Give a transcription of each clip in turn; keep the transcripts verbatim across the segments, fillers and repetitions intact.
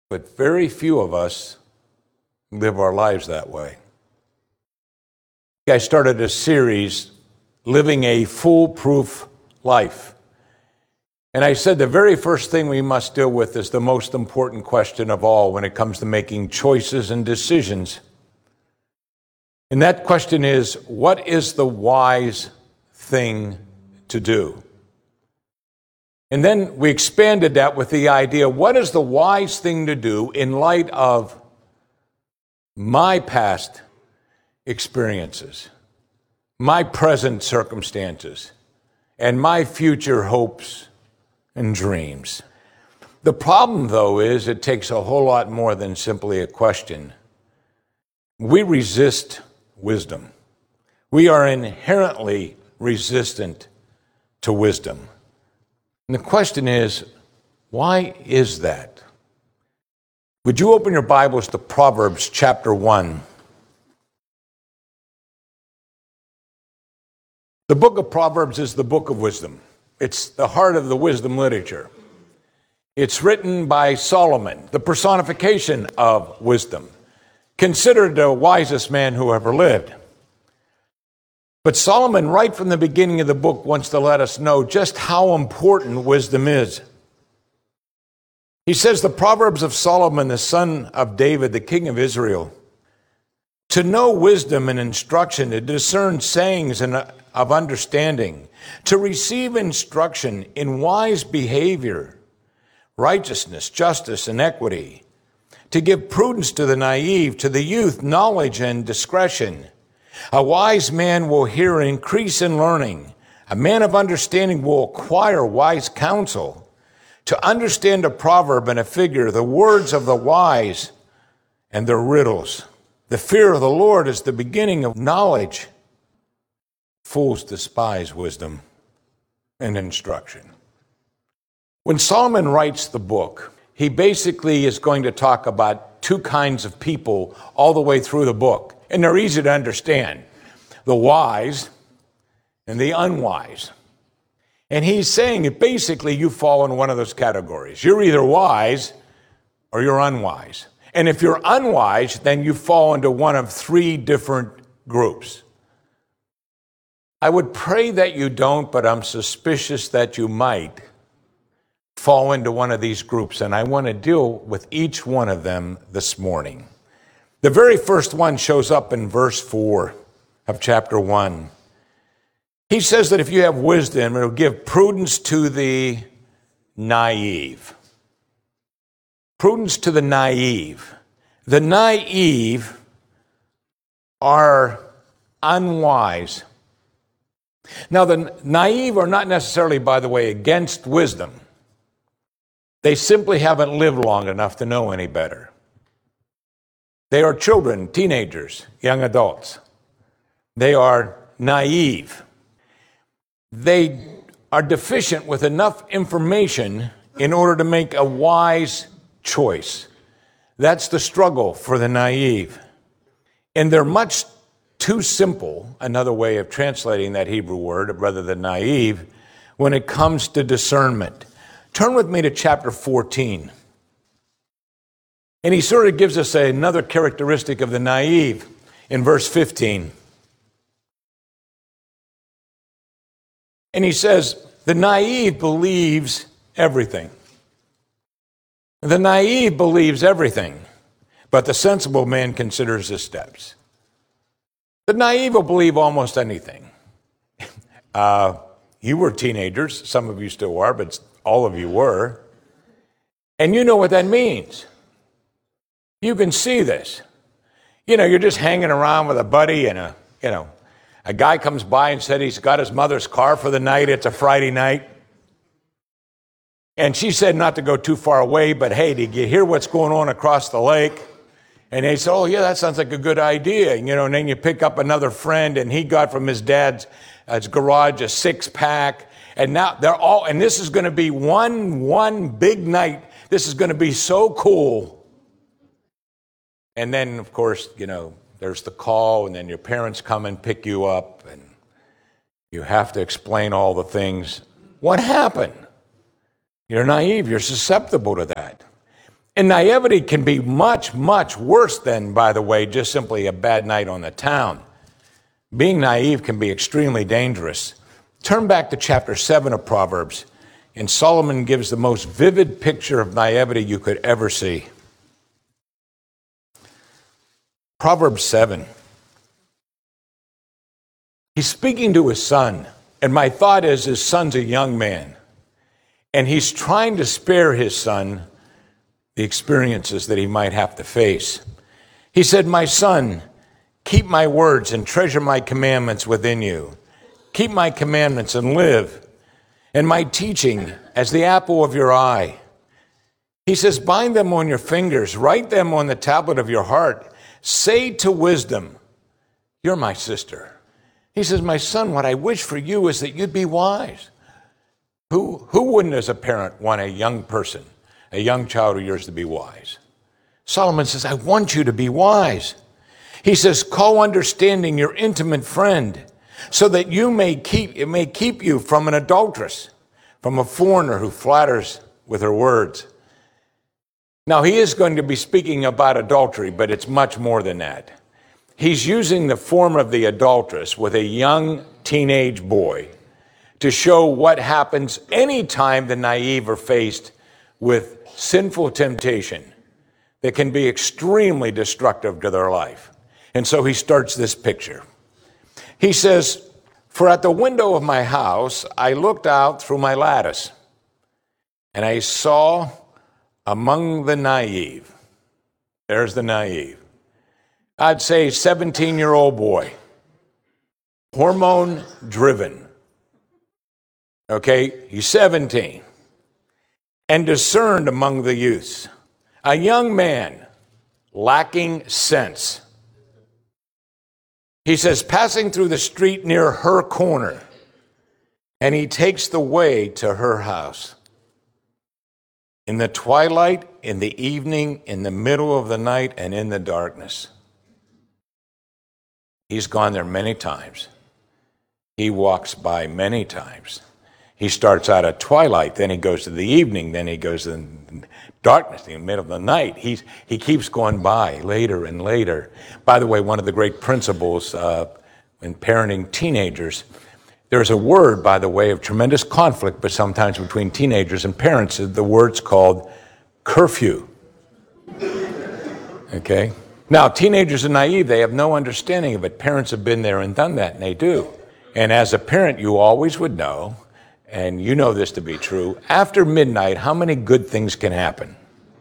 But very few of us live our lives that way. I started a series, Living a Foolproof Life. And I said the very first thing we must deal with is the most important question of all when it comes to making choices and decisions. And that question is, what is the wise thing to do? And then we expanded that with the idea, what is the wise thing to do in light of my past experiences, my present circumstances, and my future hopes and dreams? The problem, though, is it takes a whole lot more than simply a question. We resist wisdom. We are inherently resistant to wisdom. And the question is, why is that? Would you open your Bibles to Proverbs chapter one? The book of Proverbs is the book of wisdom. It's the heart of the wisdom literature. It's written by Solomon, the personification of wisdom, considered the wisest man who ever lived. But Solomon, right from the beginning of the book, wants to let us know just how important wisdom is. He says, the Proverbs of Solomon, the son of David, the king of Israel, to know wisdom and instruction, to discern sayings and of understanding, to receive instruction in wise behavior, righteousness, justice, and equity, to give prudence to the naive, to the youth, knowledge and discretion. A wise man will hear increase in learning. A man of understanding will acquire wise counsel. To understand a proverb and a figure, the words of the wise and their riddles. The fear of the Lord is the beginning of knowledge. Fools despise wisdom and instruction. When Solomon writes the book, he basically is going to talk about two kinds of people all the way through the book. And they're easy to understand. The wise and the unwise. And he's saying that basically you fall in one of those categories. You're either wise or you're unwise. And if you're unwise, then you fall into one of three different groups. I would pray that you don't, but I'm suspicious that you might fall into one of these groups. And I want to deal with each one of them this morning. The very first one shows up in verse four of chapter one. He says that if you have wisdom, it will give prudence to the naive. Prudence to the naive. The naive are unwise. Now, the naive are not necessarily, by the way, against wisdom. They simply haven't lived long enough to know any better. They are children, teenagers, young adults. They are naive. They are deficient with enough information in order to make a wise choice. That's the struggle for the naive. And they're much too simple, another way of translating that Hebrew word rather than naive, when it comes to discernment. Turn with me to chapter fourteen. And he sort of gives us another characteristic of the naive in verse fifteen. And he says, the naive believes everything. The naive believes everything, but the sensible man considers his steps. The naive will believe almost anything. Uh, you were teenagers. Some of you still are, but all of you were. And you know what that means. You can see this. You know, you're just hanging around with a buddy and a, you know, a guy comes by and said he's got his mother's car for the night. It's a Friday night. And she said not to go too far away, but hey, did you hear what's going on across the lake? And they said, oh yeah, that sounds like a good idea. You know, and then you pick up another friend and he got from his dad's uh, his garage a six pack. And now they're all, and this is going to be one, one big night. This is going to be so cool. And then, of course, you know, there's the call, and then your parents come and pick you up, and you have to explain all the things. What happened? You're naive. You're susceptible to that. And naivety can be much, much worse than, by the way, just simply a bad night on the town. Being naive can be extremely dangerous. Turn back to chapter seven of Proverbs, and Solomon gives the most vivid picture of naivety you could ever see. Proverbs seven. He's speaking to his son, and my thought is his son's a young man, and he's trying to spare his son the experiences that he might have to face. He said, "My son, keep my words and treasure my commandments within you. Keep my commandments and live, and my teaching as the apple of your eye." He says, "Bind them on your fingers, write them on the tablet of your heart. Say to wisdom, you're my sister." He says, "My son, what I wish for you is that you'd be wise." Who, who wouldn't, as a parent, want a young person, a young child of yours to be wise? Solomon says, "I want you to be wise." He says, "Call understanding your intimate friend, so that you may keep, it may keep you from an adulteress, from a foreigner who flatters with her words." Now, he is going to be speaking about adultery, but it's much more than that. He's using the form of the adulteress with a young teenage boy to show what happens anytime the naive are faced with sinful temptation that can be extremely destructive to their life. And so he starts this picture. He says, "For at the window of my house I looked out through my lattice, and I saw among the naive," there's the naive, I'd say seventeen-year-old boy, hormone-driven. Okay, he's seventeen. "And discerned among the youths, a young man lacking sense." He says, "Passing through the street near her corner, and he takes the way to her house. In the twilight, in the evening, in the middle of the night, and in the darkness." He's gone there many times. He walks by many times. He starts out at twilight, then he goes to the evening, then he goes to the darkness, in the middle of the night. He's, he keeps going by later and later. By the way, one of the great principles uh, in parenting teenagers, there's a word, by the way, of tremendous conflict, but sometimes between teenagers and parents, the word's called curfew. Okay? Now, teenagers are naive. They have no understanding of it. Parents have been there and done that, and they do. And as a parent, you always would know, and you know this to be true, after midnight, how many good things can happen?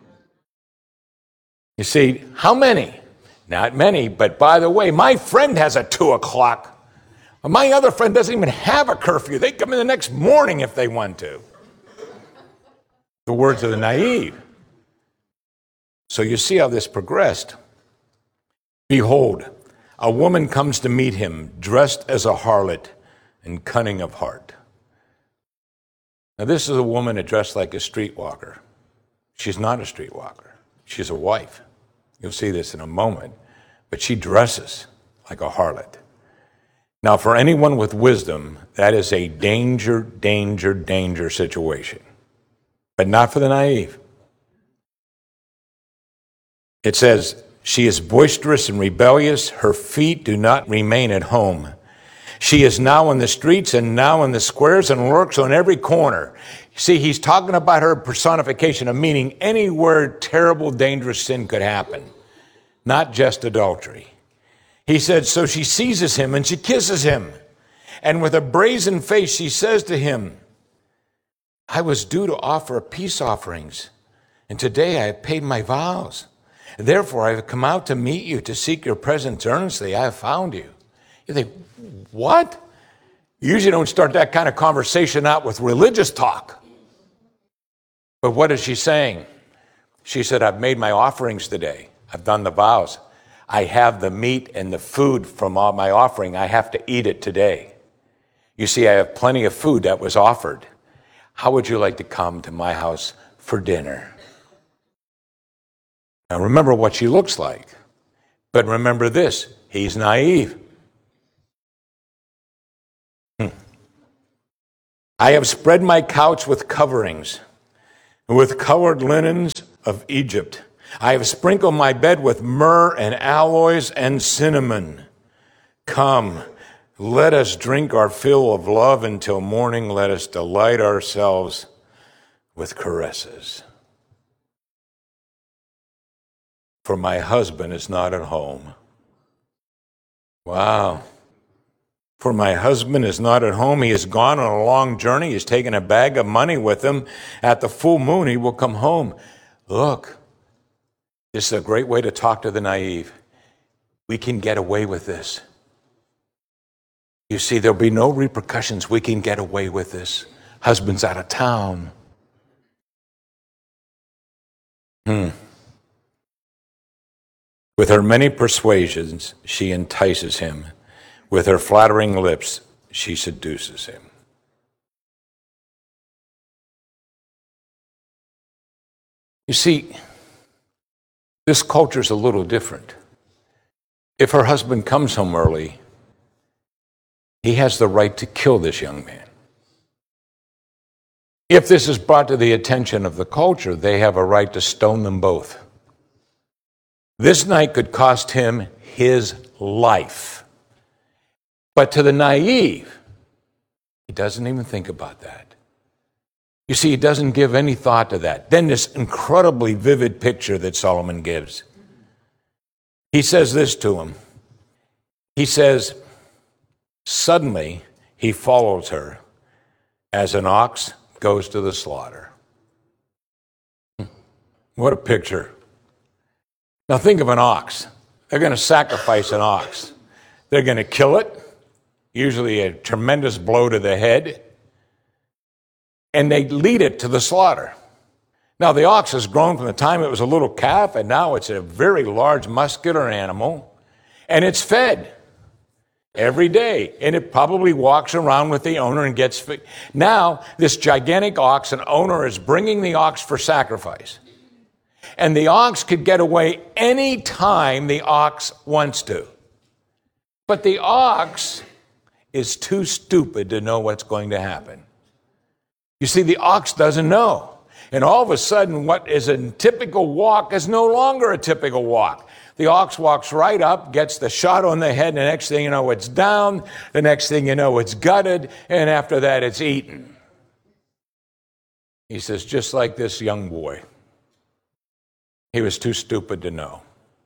You see, how many? Not many, but by the way, my friend has a two o'clock. My other friend doesn't even have a curfew. They come in the next morning if they want to. The words of the naive. So you see how this progressed. "Behold, a woman comes to meet him, dressed as a harlot and cunning of heart." Now, this is a woman that dressed like a streetwalker. She's not a streetwalker. She's a wife. You'll see this in a moment. But she dresses like a harlot. Now, for anyone with wisdom, that is a danger, danger, danger situation. But not for the naive. It says, "She is boisterous and rebellious. Her feet do not remain at home. She is now in the streets and now in the squares and lurks on every corner." See, he's talking about her personification of meaning anywhere terrible, dangerous sin could happen, not just adultery. He said, "So she seizes him and she kisses him. And with a brazen face, she says to him, I was due to offer peace offerings, and today I have paid my vows. Therefore, I have come out to meet you, to seek your presence earnestly. I have found you." You think, what? You usually don't start that kind of conversation out with religious talk. But what is she saying? She said, "I've made my offerings today. I've done the vows. I have the meat and the food from all my offering. I have to eat it today. You see, I have plenty of food that was offered. How would you like to come to my house for dinner?" Now remember what she looks like. But remember this, he's naive. Hmm. "I have spread my couch with coverings, with colored linens of Egypt. I have sprinkled my bed with myrrh and aloes and cinnamon. Come, let us drink our fill of love until morning. Let us delight ourselves with caresses. For my husband is not at home. Wow. For my husband is not at home. He has gone on a long journey. He's taken a bag of money with him. At the full moon, he will come home. Look, this is a great way to talk to the naive. We can get away with this. You see, there'll be no repercussions. We can get away with this. Husband's out of town. Hmm. With her many persuasions, she entices him. With her flattering lips, she seduces him. You see, this culture's a little different. If her husband comes home early, he has the right to kill this young man. If this is brought to the attention of the culture, they have a right to stone them both. This night could cost him his life. But to the naive, he doesn't even think about that. You see, he doesn't give any thought to that. Then this incredibly vivid picture that Solomon gives. He says this to him. He says, suddenly he follows her as an ox goes to the slaughter. What a picture. Now think of an ox. They're going to sacrifice an ox. They're going to kill it, usually a tremendous blow to the head, and they lead it to the slaughter. Now the ox has grown from the time it was a little calf, and now it's a very large muscular animal, and it's fed every day, and it probably walks around with the owner and gets fed. Now this gigantic ox, an owner is bringing the ox for sacrifice. And the ox could get away any time the ox wants to. But the ox is too stupid to know what's going to happen. You see, the ox doesn't know. And all of a sudden, what is a typical walk is no longer a typical walk. The ox walks right up, gets the shot on the head, and the next thing you know, it's down. The next thing you know, it's gutted. And after that, it's eaten. He says, just like this young boy. He was too stupid to know.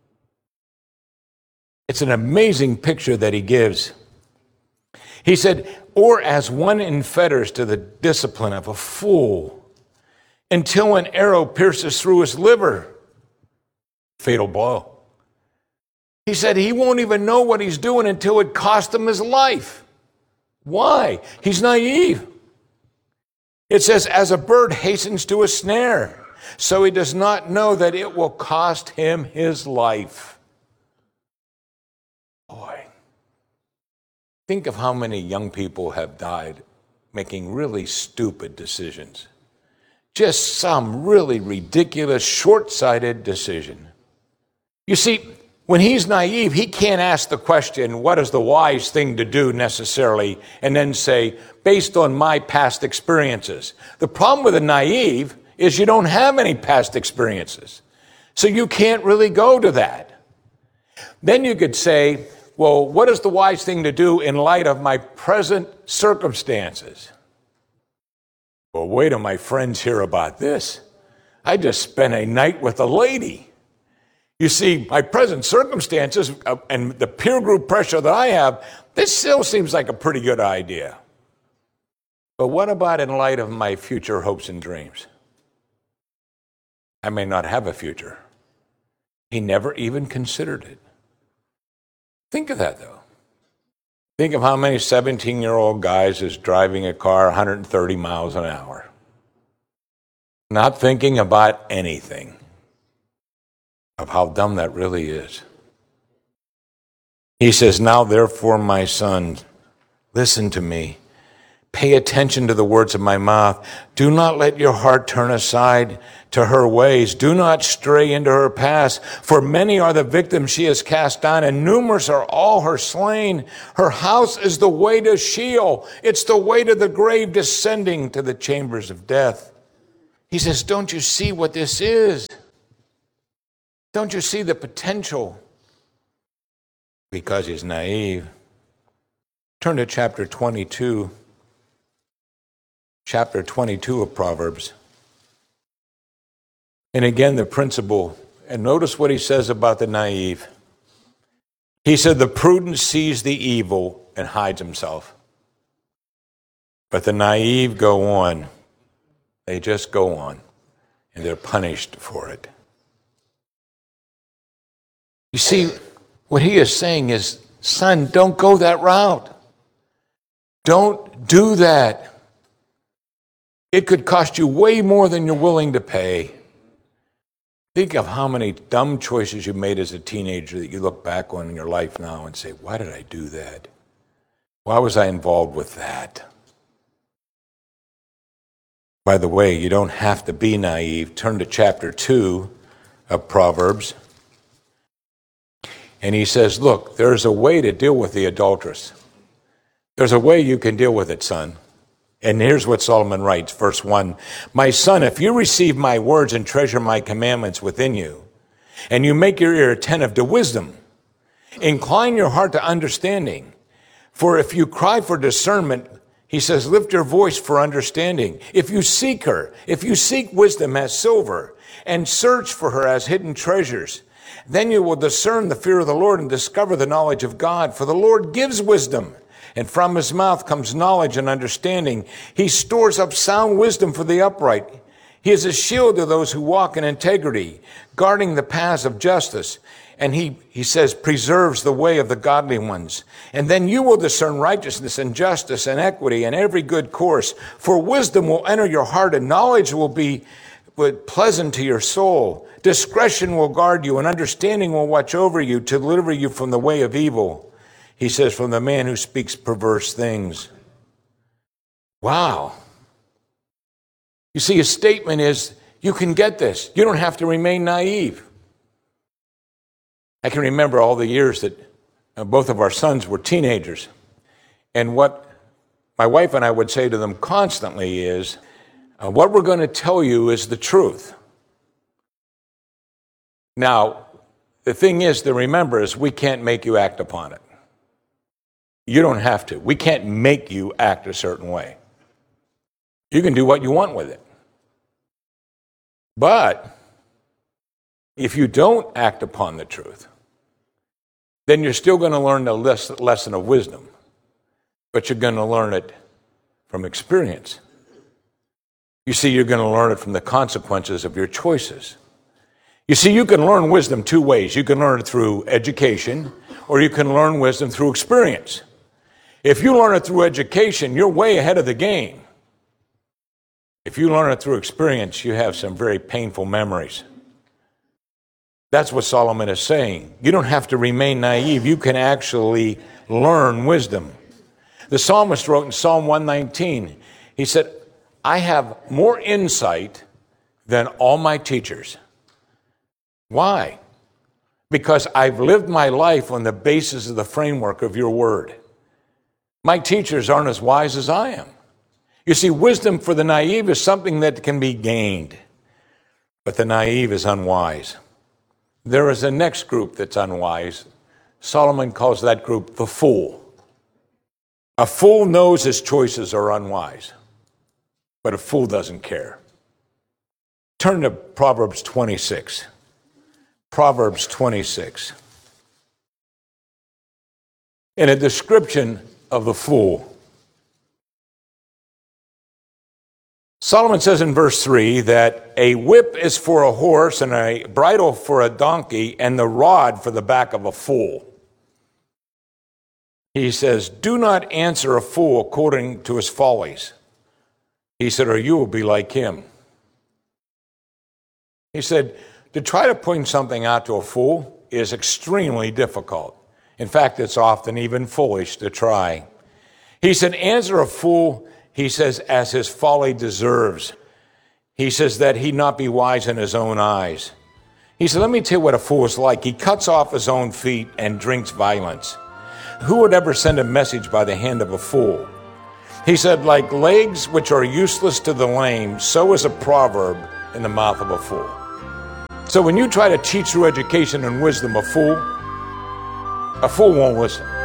It's an amazing picture that he gives. He said, or as one in fetters to the discipline of a fool, until an arrow pierces through his liver. Fatal blow. He said he won't even know what he's doing until it cost him his life. Why? He's naive. It says, as a bird hastens to a snare, so he does not know that it will cost him his life. Boy, think of how many young people have died making really stupid decisions. Just some really ridiculous, short-sighted decision. You see, when he's naive, he can't ask the question, what is the wise thing to do necessarily, and then say, based on my past experiences. The problem with a naive is you don't have any past experiences. So you can't really go to that. Then you could say, well, what is the wise thing to do in light of my present circumstances? Well, wait till my friends hear about this. I just spent a night with a lady. You see, my present circumstances uh, and the peer group pressure that I have, this still seems like a pretty good idea. But what about in light of my future hopes and dreams? I may not have a future. He never even considered it. Think of that, though. Think of how many seventeen-year-old guys is driving a car one hundred thirty miles an hour. Not thinking about anything of how dumb that really is. He says, now therefore, my son, listen to me. Pay attention to the words of my mouth. Do not let your heart turn aside to her ways. Do not stray into her paths. For many are the victims she has cast down, and numerous are all her slain. Her house is the way to Sheol. It's the way to the grave, descending to the chambers of death. He says, don't you see what this is? Don't you see the potential? Because he's naive. Turn to chapter twenty-two. Chapter twenty-two of Proverbs. And again, the principle. And notice what he says about the naive. He said, the prudent sees the evil and hides himself. But the naive go on. They just go on. And they're punished for it. You see, what he is saying is, son, don't go that route. Don't do that. It could cost you way more than you're willing to pay. Think of how many dumb choices you made as a teenager that you look back on in your life now and say, why did I do that? Why was I involved with that? By the way, you don't have to be naive. Turn to chapter two of Proverbs. And he says, look, there's a way to deal with the adulteress. There's a way you can deal with it, son. And here's what Solomon writes, verse one. My son, if you receive my words and treasure my commandments within you, and you make your ear attentive to wisdom, incline your heart to understanding. For if you cry for discernment, he says, lift your voice for understanding. If you seek her, if you seek wisdom as silver, and search for her as hidden treasures, then you will discern the fear of the Lord and discover the knowledge of God. For the Lord gives wisdom, and from his mouth comes knowledge and understanding. He stores up sound wisdom for the upright. He is a shield to those who walk in integrity, guarding the paths of justice. And he, he says, preserves the way of the godly ones. And then you will discern righteousness and justice and equity and every good course. For wisdom will enter your heart, and knowledge will be pleasant to your soul. Discretion will guard you, and understanding will watch over you to deliver you from the way of evil. He says, from the man who speaks perverse things. Wow. You see, his statement is, you can get this. You don't have to remain naive. I can remember all the years that uh, both of our sons were teenagers. And what my wife and I would say to them constantly is, uh, what we're going to tell you is the truth. Now, the thing is to remember is we can't make you act upon it. You don't have to. We can't make you act a certain way. You can do what you want with it. But if you don't act upon the truth, then you're still going to learn the lesson of wisdom, but you're going to learn it from experience. You see, you're going to learn it from the consequences of your choices. You see, you can learn wisdom two ways. You can learn it through education, or you can learn wisdom through experience. If you learn it through education, you're way ahead of the game. If you learn it through experience, you have some very painful memories. That's what Solomon is saying. You don't have to remain naive. You can actually learn wisdom. The psalmist wrote in Psalm one nineteen, he said, I have more insight than all my teachers. Why? Because I've lived my life on the basis of the framework of your word. My teachers aren't as wise as I am. You see, wisdom for the naive is something that can be gained, but the naive is unwise. There is a next group that's unwise. Solomon calls that group the fool. A fool knows his choices are unwise, but a fool doesn't care. Turn to Proverbs twenty-six. Proverbs twenty-six. In a description of the fool, Solomon says in verse three that a whip is for a horse and a bridle for a donkey and the rod for the back of a fool. He says, do not answer a fool according to his follies. He said, or you will be like him. He said, to try to point something out to a fool is extremely difficult. In fact, it's often even foolish to try. He said, answer a fool, he says, as his folly deserves. He says that he not be wise in his own eyes. He said, let me tell you what a fool is like. He cuts off his own feet and drinks violence. Who would ever send a message by the hand of a fool? He said, like legs which are useless to the lame, so is a proverb in the mouth of a fool. So when you try to teach through education and wisdom a fool, a fool won't listen.